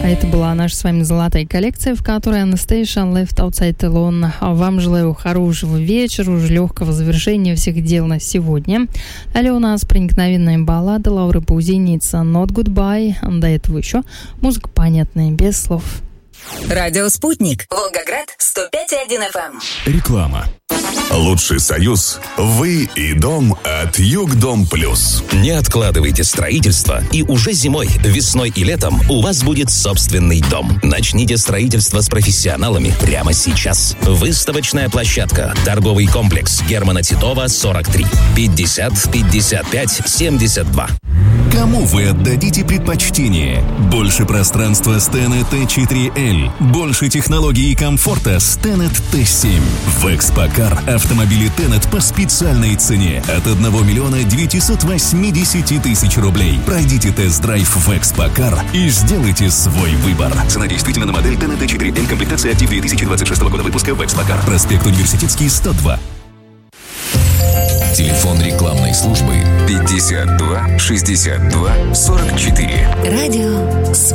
А это была наша с вами золотая коллекция, в которой Anastacia Left Outside Alone. Вам желаю хорошего вечера, уже легкого завершения всех дел на сегодня. Далее у нас проникновенная баллада Лауры Паузини «Not Goodbye». До этого еще музыка понятная, без слов. Радио «Спутник». Волгоград, 105,1 FM. Реклама. Лучший союз – вы и дом от Югдом Плюс. Не откладывайте строительство, и уже зимой, весной и летом у вас будет собственный дом. Начните строительство с профессионалами прямо сейчас. Выставочная площадка. Торговый комплекс Германа Титова, 43. 50 55 72. Кому вы отдадите предпочтение? Больше пространства с Tenet T4L. Больше технологий и комфорта с Tenet T7. В Экспокар автомобили Tenet по специальной цене от 1 миллиона 980 тысяч рублей. Пройдите тест-драйв в Экспокар и сделайте свой выбор. Цена действительно на модель Tenet T4L. Комплектация актив 2026 года выпуска в Экспокар. Проспект Университетский, 102. Телефон рекламной службы 52 62 44. Радио